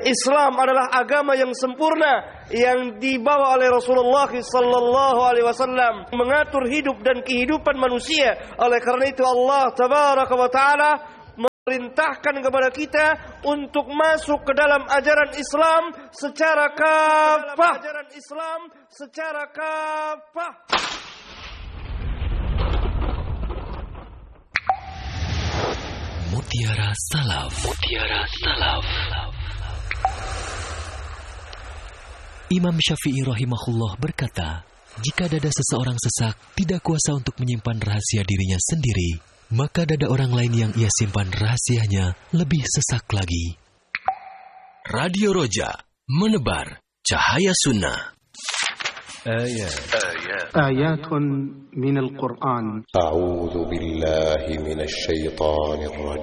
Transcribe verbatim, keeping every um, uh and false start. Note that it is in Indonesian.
Islam adalah agama yang sempurna yang dibawa oleh Rasulullah sallallahu alaihi wasallam mengatur hidup dan kehidupan manusia. Oleh karena itu Allah tabaraka wa taala memerintahkan kepada kita untuk masuk ke dalam ajaran Islam secara kafah. Ajaran Islam secara kafah. Mutiara Salaf. Mutiara Salaf. Imam Syafi'i rahimahullah berkata, jika dada seseorang sesak tidak kuasa untuk menyimpan rahasia dirinya sendiri, maka dada orang lain yang ia simpan rahasianya lebih sesak lagi. Radio Roja menebar cahaya sunnah. آيات آيات من القرآن. أعوذ بالله من الشيطان الرجيم.